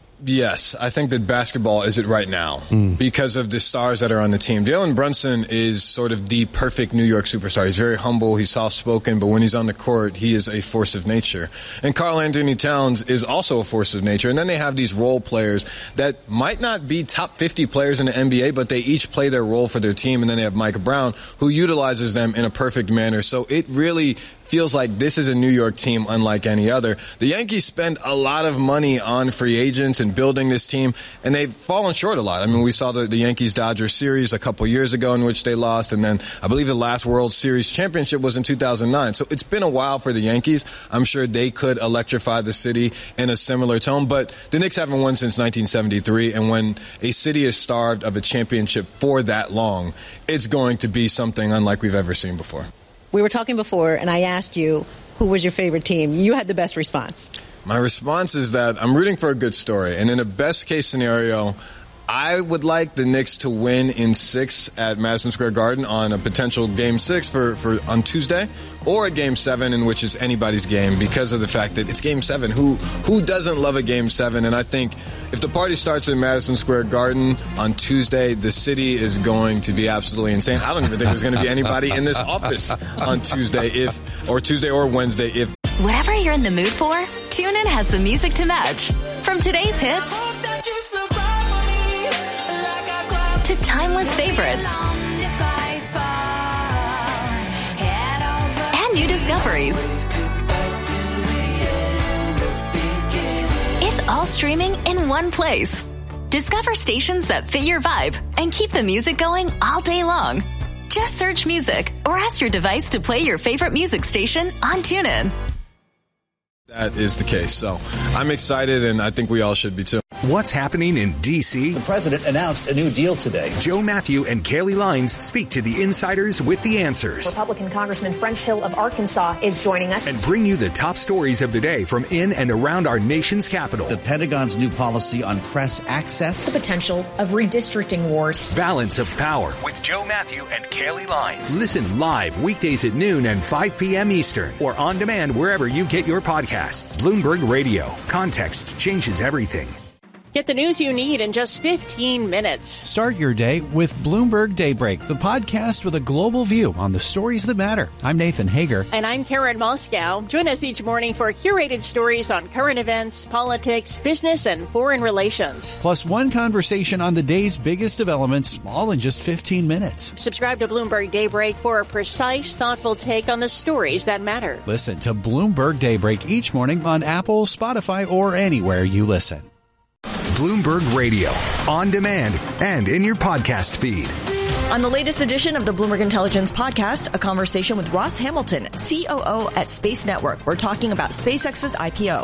yes, I think that basketball is it right now because of the stars that are on the team. Jalen Brunson is sort of the perfect New York superstar. He's very humble, he's soft-spoken, but when he's on the court, he is a force of nature. And Karl Anthony Towns is also a force of nature. And then they have these role players that might not be top 50 players in the NBA, but they each play their role for their team. And then they have Mike Brown, who utilizes them in a perfect manner. So it really feels like this is a New York team unlike any other. The Yankees spend a lot of money on free agents and building this team, and they've fallen short a lot. I mean, we saw the Yankees-Dodgers series a couple years ago in which they lost, and then I believe the last World Series championship was in 2009. So it's been a while for the Yankees. I'm sure they could electrify the city in a similar tone, but the Knicks haven't won since 1973, and when a city is starved of a championship for that long, it's going to be something unlike we've ever seen before. We were talking before, and I asked you, who was your favorite team? You had the best response. My response is that I'm rooting for a good story. And in a best-case scenario, I would like the Knicks to win in 6 at Madison Square Garden on a potential Game 6 for on Tuesday, or a Game 7 in which is anybody's game because of the fact that it's Game 7. Who doesn't love a Game 7? And I think if the party starts in Madison Square Garden on Tuesday, the city is going to be absolutely insane. I don't even think there's going to be anybody in this office on Tuesday or Wednesday if. Whatever you're in the mood for, TuneIn has the music to match. From today's hits to timeless favorites and new discoveries. It's all streaming in one place. Discover stations that fit your vibe and keep the music going all day long. Just search music or ask your device to play your favorite music station on TuneIn. That is the case. So I'm excited, and I think we all should be too. What's happening in D.C.? The president announced a new deal today. Joe Matthew and Kaylee Lines speak to the insiders with the answers. Republican Congressman French Hill of Arkansas is joining us. And bring you the top stories of the day from in and around our nation's capital. The Pentagon's new policy on press access. The potential of redistricting wars. Balance of Power with Joe Matthew and Kaylee Lines. Listen live weekdays at noon and 5 p.m. Eastern or on demand wherever you get your podcasts. Bloomberg Radio. Context changes everything. Get the news you need in just 15 minutes. Start your day with Bloomberg Daybreak, the podcast with a global view on the stories that matter. I'm Nathan Hager. And I'm Karen Moscow. Join us each morning for curated stories on current events, politics, business, and foreign relations. Plus one conversation on the day's biggest developments, all in just 15 minutes. Subscribe to Bloomberg Daybreak for a precise, thoughtful take on the stories that matter. Listen to Bloomberg Daybreak each morning on Apple, Spotify, or anywhere you listen. Bloomberg Radio, on demand and in your podcast feed. On the latest edition of the Bloomberg Intelligence podcast, a conversation with Ross Hamilton, COO at Space Network. We're talking about SpaceX's IPO.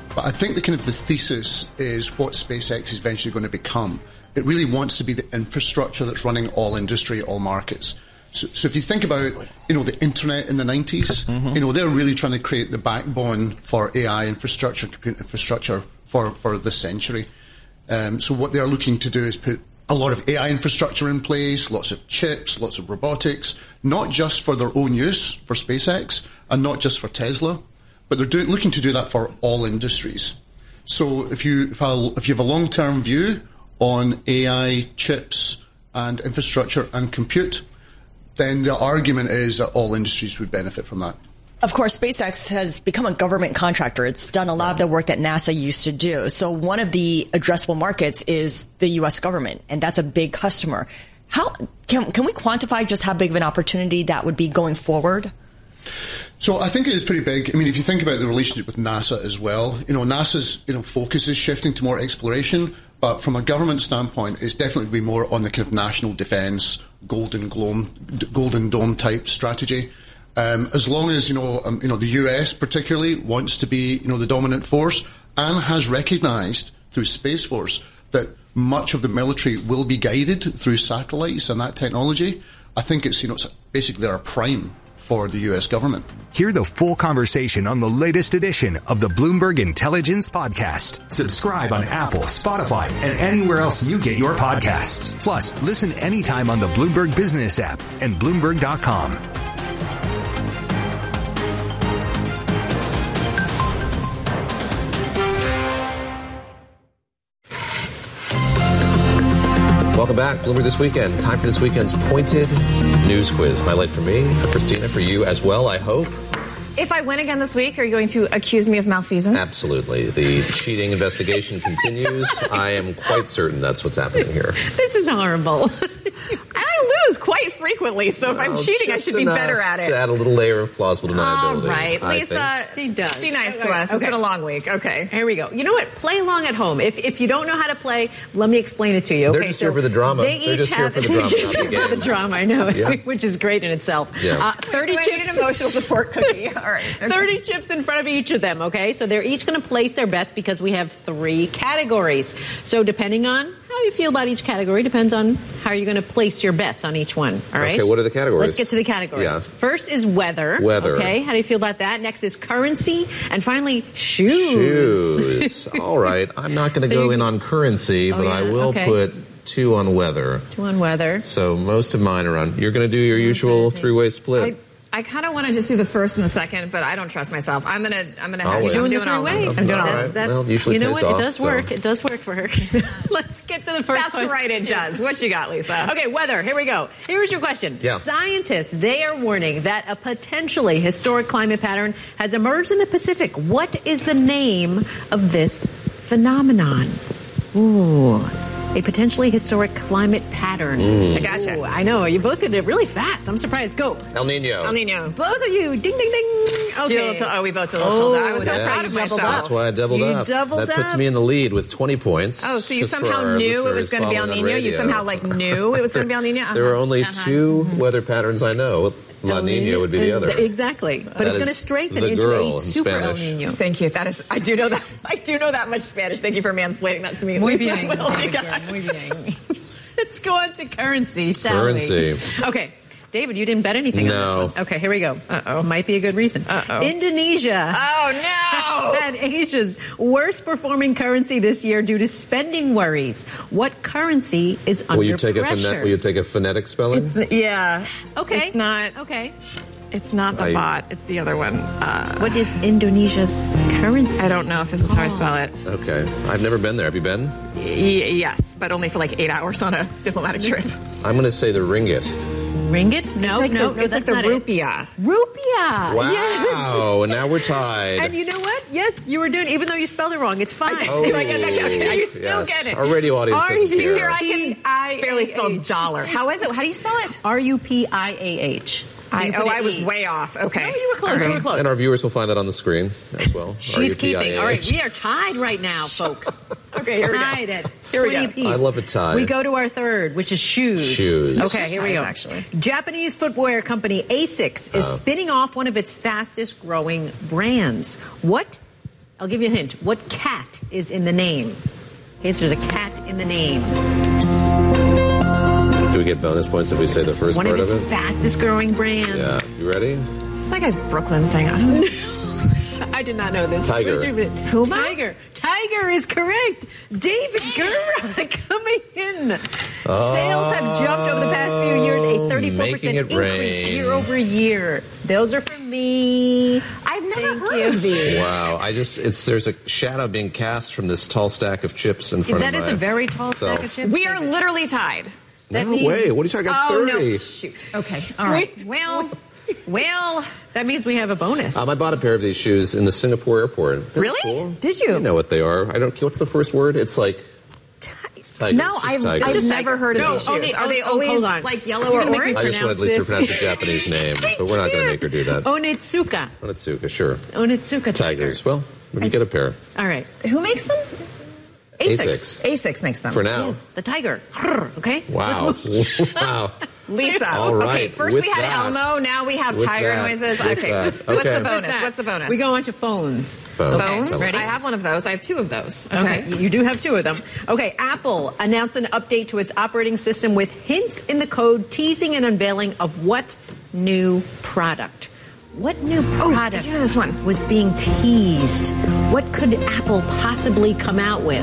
But I think the thesis is what SpaceX is eventually going to become. It really wants to be the infrastructure that's running all industry, all markets. So if you think about, the internet in the 90s, they're really trying to create the backbone for AI infrastructure, computer infrastructure for this century. So what they're looking to do is put a lot of AI infrastructure in place, lots of chips, lots of robotics, not just for their own use for SpaceX and not just for Tesla, but they're looking to do that for all industries. So if you have a long-term view on AI, chips, and infrastructure and compute, then the argument is that all industries would benefit from that. Of course, SpaceX has become a government contractor. It's done a lot of the work that NASA used to do. So one of the addressable markets is the U.S. government, and that's a big customer. How can we quantify just how big of an opportunity that would be going forward? So I think it is pretty big. I mean, if you think about the relationship with NASA as well, NASA's focus is shifting to more exploration, but from a government standpoint, it's definitely be more on the kind of national defence, Golden Dome type strategy. As long as the US particularly wants to be the dominant force and has recognised through Space Force that much of the military will be guided through satellites and that technology, I think it's basically they're a prime for the U.S. government. Hear the full conversation on the latest edition of the Bloomberg Intelligence Podcast. Subscribe on Apple, Spotify, and anywhere else you get your podcasts. Plus, listen anytime on the Bloomberg Business app and Bloomberg.com. Welcome back. Bloomberg This Weekend. Time for this weekend's Pointed News Quiz. Highlight for me, for Christina, for you as well, I hope. If I win again this week, are you going to accuse me of malfeasance? Absolutely. The cheating investigation continues. I am quite certain that's what's happening here. This is horrible. I lose quite frequently, so if I'm cheating, I should be better at it. To add a little layer of plausible deniability. All right, Lisa, she does. Be nice to us. Okay. It's been a long week. Okay. Here we go. You know what? Play along at home. If you don't know how to play, let me explain it to you. They're just here for the drama. They're just here for the drama, not the game. For the drama, I know, which is great in itself. Yeah. 30 chips. Emotional support cookie. All right. Okay. 30 chips in front of each of them, okay? So they're each going to place their bets because we have 3 categories. So depending on how you feel about each category depends on how you're going to place your bets on each one, all right? Okay, what are the categories? Let's get to the categories. Yeah. First is weather. Weather. Okay, how do you feel about that? Next is currency. And finally, shoes. Shoes. All right. I'm not going to go in on currency, but I will put 2 on weather. 2 on weather. So most of mine are on. You're going to do your usual 3-way split. I kind of want to just do the first and the second, but I don't trust myself. I'm gonna have you doing it all. I'm doing all right. Usually you know what? Off, it does work. It does work for her. Let's get to the first That's question. right, it does. What you got, Lisa? Okay, weather. Here we go. Here's your question. Yeah. Scientists, they are warning that a potentially historic climate pattern has emerged in the Pacific. What is the name of this phenomenon? Ooh. A potentially historic climate pattern. I gotcha. Ooh, I know. You both did it really fast. I'm surprised. Go. El Nino. El Nino. Both of you. Ding, ding, ding. Okay. We both did a little tilde. I was so proud of myself. That's why I doubled up. That puts me in the lead with 20 points. Oh, so you somehow knew it was going to be El Nino? You somehow knew it was going to be El Nino? There are only 2 weather patterns I know. La Nina would be the other. Exactly. But it's going to strengthen into a super El Nino. Thank you. I do know that. I do know that much Spanish. Thank you for mansplaining that to me. Muy bien. Muy bien. Let's go on to currency, shall we? Okay. David, you didn't bet anything on this one. Okay, here we go. Uh-oh. Might be a good reason. Uh-oh. Indonesia. Oh, no! Had Asia's worst performing currency this year due to spending worries. What currency is under pressure? Will you take a phonetic spelling? Okay. It's not. Okay. It's not the bot. It's the other one. What is Indonesia's currency? I don't know if this is how I spell it. Okay. I've never been there. Have you been? Yes, but only for 8 hours on a diplomatic trip. I'm going to say the ringgit. Ringgit? No, it's that's like the not rupiah. Rupiah. Wow. Yes. Now we're tied. And you know what? Yes, you were doing, even though you spelled it wrong, it's fine. Do I get that? Okay, you still get it. Our radio audience doesn't care. Here I barely spelled dollar. How is it? How do you spell it? Rupiah. I was way off. Okay. No, you were close. You were close. And our viewers will find that on the screen as well. She's keeping. All right, we are tied right now, folks. Okay, here we go. Tied at here 20 apiece. I love a tie. We go to our third, which is shoes. Shoes. Okay, here we go. Actually. Japanese footwear company ASICS is spinning off one of its fastest growing brands. What I'll give you a hint. What cat is in the name? In case there's a cat in the name. Do we get bonus points if we say the first part of it? One of its fastest growing brands. Yeah. You ready? It's like a Brooklyn thing. I don't know. I did not know this. Tiger. Puma? Tiger is correct. David Gura coming in. Sales have jumped over the past few years, a 34% increase year over year. Those are from me. I've never heard of these. Wow. There's a shadow being cast from this tall stack of chips in front of me. That is a very tall stack of chips. We are literally tied. No way. What are you talking about? 30. Oh, no. Shoot. Okay. All right. Well, that means we have a bonus. I bought a pair of these shoes in the Singapore airport. Really? Cool. Did you? You know what they are. What's the first word? It's like tiger. No, I've never heard of these shoes. Are they always like yellow or orange? I just wanted at least to pronounce the Japanese name, but we're not going to make her do that. Onitsuka. Onitsuka, sure. Onitsuka Tigers. Well, we can get a pair. All right. Who makes them? Asics. Asics makes them. For now. Yes, the tiger. Okay? Wow. Wow. Lisa. All right. Okay, first we had Elmo, now we have tiger noises. Okay. What's the bonus? What's the bonus? We go on to phones. Phones? Ready? I have one of those. I have 2 of those. Okay. You do have 2 of them. Okay. Apple announced an update to its operating system with hints in the code teasing an unveiling of what new product? What new product this one. was being teased? What could Apple possibly come out with?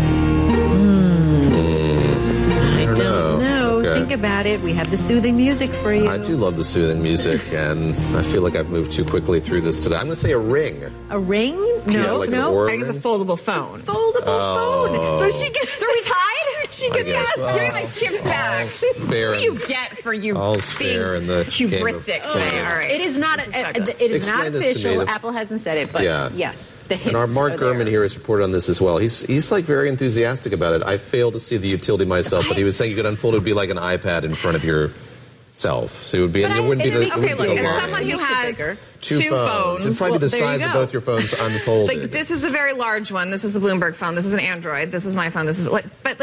I don't know. Okay. Think about it. We have the soothing music for you. I do love the soothing music, and I feel like I've moved too quickly through this today. I'm going to say a ring. A ring? No, yeah, like no. I think it's a foldable phone. Phone. So she gets. So are we tied? She gets doing my chips back. What do you get for you being hubristic today? All right. It is not. It is not official. Apple hasn't said it, but yes. And our Mark Gurman here has reported on this as well. He's like very enthusiastic about it. I failed to see the utility myself, but he was saying you could unfold it would be like an iPad in front of yourself. So it would be, and it wouldn't be the. Okay, look, as someone who has 2 phones, it'd probably be the size of both your phones unfolded. Like this is a very large one. This is the Bloomberg phone. This is an Android. This is my phone. This is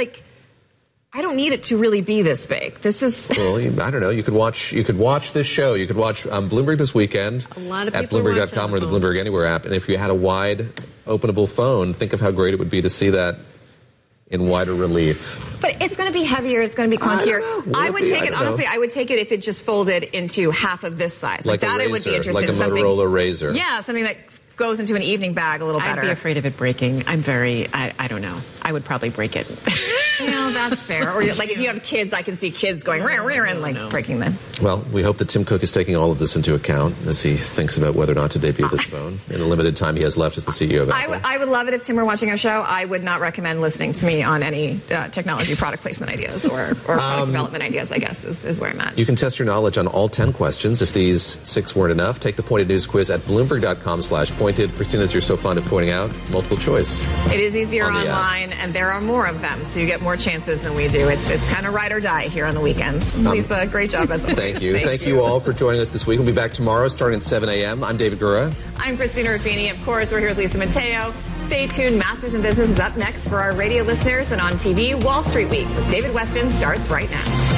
I don't need it to really be this big. This is. Well, I don't know. You could watch this show. You could watch Bloomberg This Weekend at Bloomberg.com or the Bloomberg Anywhere app. And if you had a wide, openable phone, think of how great it would be to see that in wider relief. But it's going to be heavier. It's going to be clunkier. I would take it, honestly, I would take it if it just folded into half of this size. Like that I would be interested in. Like a Motorola Razr. Yeah, something that goes into an evening bag a little better. I'd be afraid of it breaking. I don't know. I would probably break it. Well, that's fair. Or like if you have kids, I can see kids going and breaking them. Well, we hope that Tim Cook is taking all of this into account as he thinks about whether or not to debut this phone in the limited time he has left as the CEO of Apple. I would love it if Tim were watching our show. I would not recommend listening to me on any technology product placement ideas or product development ideas, I guess, is where I'm at. You can test your knowledge on all 10 questions. If these 6 weren't enough, take the Pointed News quiz at Bloomberg.com/pointed. Christina, as you're so fond of pointing out, multiple choice. It is easier online, and there are more of them, so you get more chances than we do. It's kind of ride or die here on the weekends. Lisa, great job as always. Thank you. Thank you all for joining us this week. We'll be back tomorrow starting at 7 a.m. I'm David Gura. I'm Christina Ruffini. Of course, we're here with Lisa Mateo. Stay tuned. Masters in Business is up next for our radio listeners, and on TV, Wall Street Week with David Weston starts right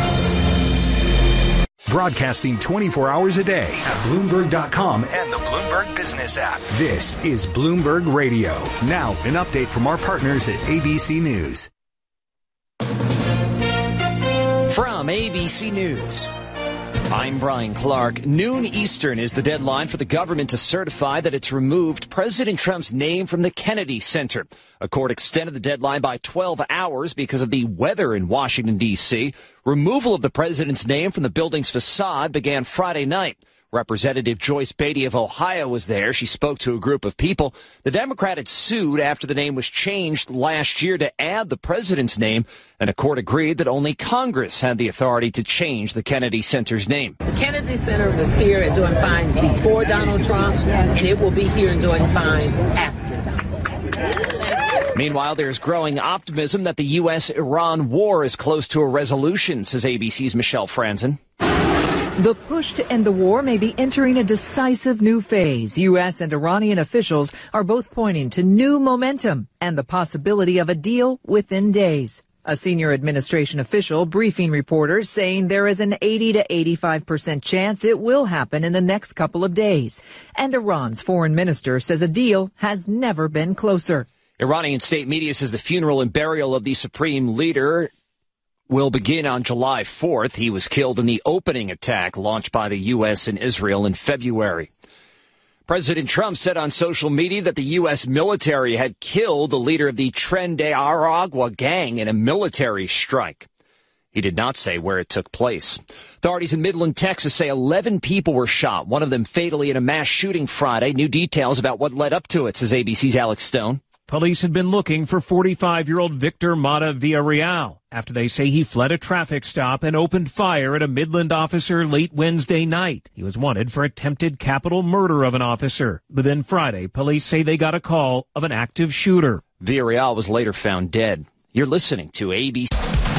now. Broadcasting 24 hours a day at Bloomberg.com and the Bloomberg Business app. This is Bloomberg Radio. Now, an update from our partners at ABC News. From ABC News, I'm Brian Clark. Noon Eastern is the deadline for the government to certify that it's removed President Trump's name from the Kennedy Center. A court extended the deadline by 12 hours because of the weather in Washington, D.C. Removal of the president's name from the building's facade began Friday night. Representative Joyce Beatty of Ohio was there. She spoke to a group of people. The Democrat had sued after the name was changed last year to add the president's name, and a court agreed that only Congress had the authority to change the Kennedy Center's name. The Kennedy Center was here and doing fine before Donald Trump, and it will be here and doing fine after Donald. Meanwhile, there's growing optimism that the U.S.-Iran war is close to a resolution, says ABC's Michelle Franzen. The push to end the war may be entering a decisive new phase. U.S. and Iranian officials are both pointing to new momentum and the possibility of a deal within days. A senior administration official briefing reporters saying there is an 80 to 85% chance it will happen in the next couple of days. And Iran's foreign minister says a deal has never been closer. Iranian state media says the funeral and burial of the supreme leader will begin on July 4th. He was killed in the opening attack launched by the U.S. and Israel in February. President Trump said on social media that the U.S. military had killed the leader of the Tren de Aragua gang in a military strike. He did not say where it took place. Authorities in Midland, Texas say 11 people were shot, one of them fatally in a mass shooting Friday. New details about what led up to it, says ABC's Alex Stone. Police had been looking for 45-year-old Victor Mata Villarreal after they say he fled a traffic stop and opened fire at a Midland officer late Wednesday night. He was wanted for attempted capital murder of an officer. But then Friday, police say they got a call of an active shooter. Villarreal was later found dead. You're listening to ABC.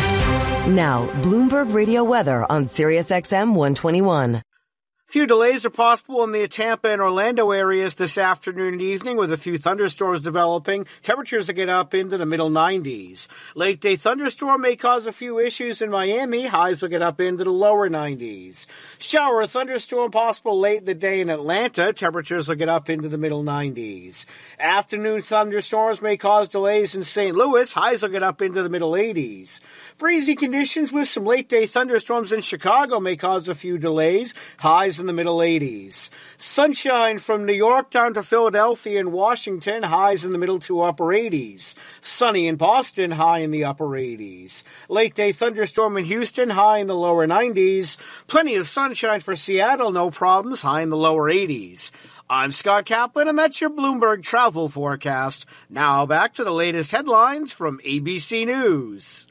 Now, Bloomberg Radio weather on Sirius XM 121. Few delays are possible in the Tampa and Orlando areas this afternoon and evening with a few thunderstorms developing. Temperatures will get up into the middle 90s. Late day thunderstorm may cause a few issues in Miami. Highs will get up into the lower 90s. Shower or thunderstorm possible late in the day in Atlanta. Temperatures will get up into the middle 90s. Afternoon thunderstorms may cause delays in St. Louis. Highs will get up into the middle 80s. Breezy conditions with some late day thunderstorms in Chicago may cause a few delays. Highs in the middle 80s. Sunshine from New York down to Philadelphia and Washington, highs in the middle to upper 80s. Sunny in Boston, high in the upper 80s. Late day thunderstorm in Houston, high in the lower 90s. Plenty of sunshine for Seattle, no problems, high in the lower 80s. I'm Scott Kaplan, and that's your Bloomberg travel forecast. Now back to the latest headlines from ABC News.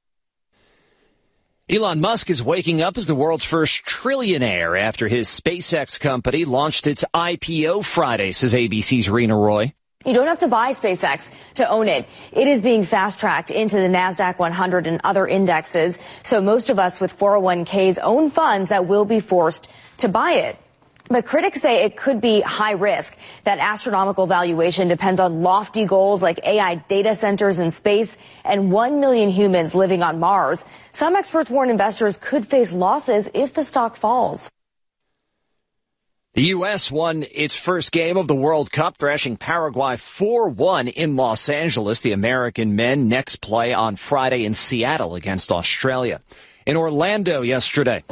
Elon Musk is waking up as the world's first trillionaire after his SpaceX company launched its IPO Friday, says ABC's Rena Roy. You don't have to buy SpaceX to own it. It is being fast-tracked into the NASDAQ 100 and other indexes, so most of us with 401ks own funds that will be forced to buy it. But critics say it could be high risk. That astronomical valuation depends on lofty goals like AI data centers in space and 1 million humans living on Mars. Some experts warn investors could face losses if the stock falls. The U.S. won its first game of the World Cup, thrashing Paraguay 4-1 in Los Angeles. The American men next play on Friday in Seattle against Australia. In Orlando yesterday,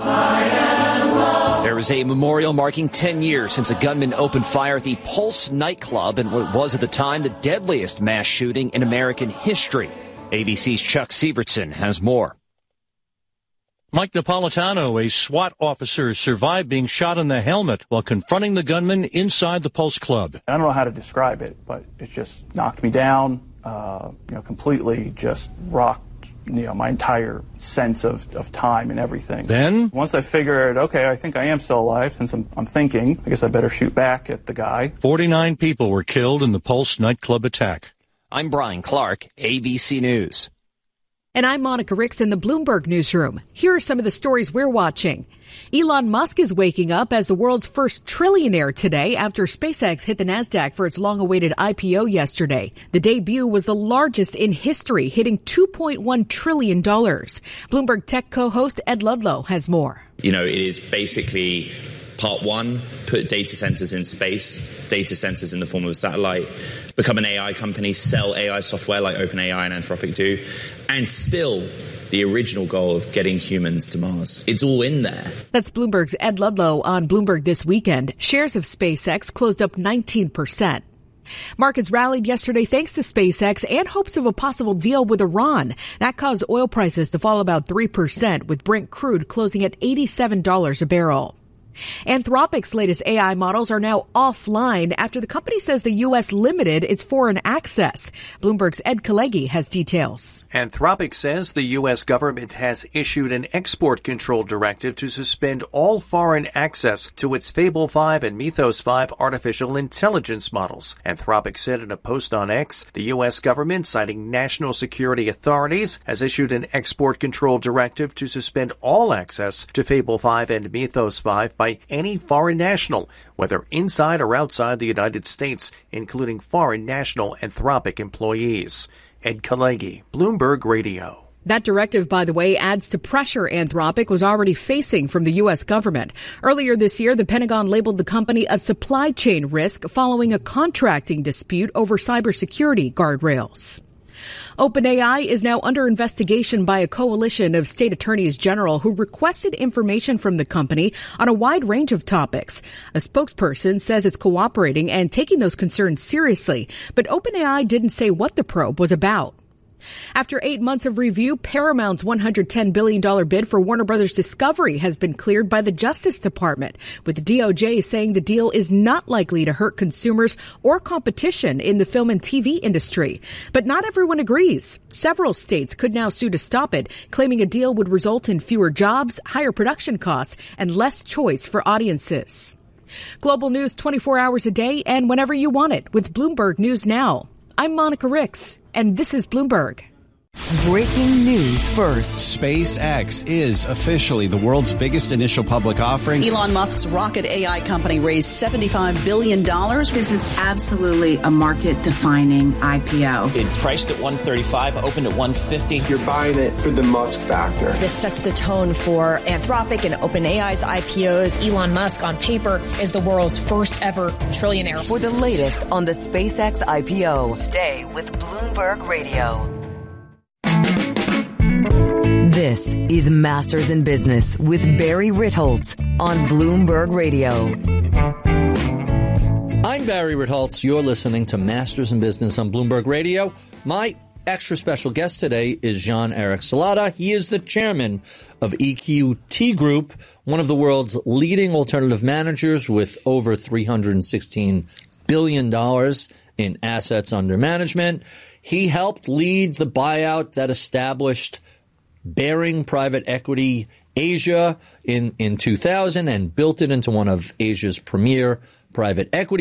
there was a memorial marking 10 years since a gunman opened fire at the Pulse nightclub in what was at the time the deadliest mass shooting in American history. ABC's Chuck Sievertson has more. Mike Napolitano, a SWAT officer, survived being shot in the helmet while confronting the gunman inside the Pulse Club. I don't know how to describe it, but it just knocked me down, completely just rocked, my entire sense of time and everything. Then? Once I figured, okay, I think I am still alive, since I'm thinking, I guess I better shoot back at the guy. 49 people were killed in the Pulse nightclub attack. I'm Brian Clark, ABC News. And I'm Monica Ricks in the Bloomberg Newsroom. Here are some of the stories we're watching. Elon Musk is waking up as the world's first trillionaire today after SpaceX hit the NASDAQ for its long-awaited IPO yesterday. The debut was the largest in history, hitting $2.1 trillion. Bloomberg Tech co-host Ed Ludlow has more. It is basically part one, put data centers in space, data centers in the form of a satellite, become an AI company, sell AI software like OpenAI and Anthropic do, and still the original goal of getting humans to Mars. It's all in there. That's Bloomberg's Ed Ludlow on Bloomberg This Weekend. Shares of SpaceX closed up 19%. Markets rallied yesterday thanks to SpaceX and hopes of a possible deal with Iran. That caused oil prices to fall about 3%, with Brent crude closing at $87 a barrel. Anthropic's latest AI models are now offline after the company says the U.S. limited its foreign access. Bloomberg's Ed Kalegi has details. Anthropic says the U.S. government has issued an export control directive to suspend all foreign access to its Fable 5 and Mythos 5 artificial intelligence models. Anthropic said in a post on X, the U.S. government, citing national security authorities, has issued an export control directive to suspend all access to Fable 5 and Mythos 5 by any foreign national, whether inside or outside the United States, including foreign national Anthropic employees. Ed Kalegi, Bloomberg Radio. That directive, by the way, adds to pressure Anthropic was already facing from the U.S. government. Earlier this year, the Pentagon labeled the company a supply chain risk following a contracting dispute over cybersecurity guardrails. OpenAI is now under investigation by a coalition of state attorneys general who requested information from the company on a wide range of topics. A spokesperson says it's cooperating and taking those concerns seriously, but OpenAI didn't say what the probe was about. After 8 months of review, Paramount's $110 billion bid for Warner Brothers Discovery has been cleared by the Justice Department, with the DOJ saying the deal is not likely to hurt consumers or competition in the film and TV industry. But not everyone agrees. Several states could now sue to stop it, claiming a deal would result in fewer jobs, higher production costs, and less choice for audiences. Global news 24 hours a day and whenever you want it with Bloomberg News Now. I'm Monica Ricks, and this is Bloomberg. Breaking news first. SpaceX is officially the world's biggest initial public offering. Elon Musk's rocket AI company raised $75 billion. This is absolutely a market-defining IPO. It's priced at $135, opened at $150. You're buying it for the Musk factor. This sets the tone for Anthropic and OpenAI's IPOs. Elon Musk, on paper, is the world's first ever trillionaire. For the latest on the SpaceX IPO, stay with Bloomberg Radio. This is Masters in Business with Barry Ritholtz on Bloomberg Radio. I'm Barry Ritholtz. You're listening to Masters in Business on Bloomberg Radio. My extra special guest today is Jean-Eric Salata. He is the chairman of EQT Group, one of the world's leading alternative managers with over $316 billion in assets under management. He helped lead the buyout that established Baring Private Equity Asia in 2000 and built it into one of Asia's premier private equity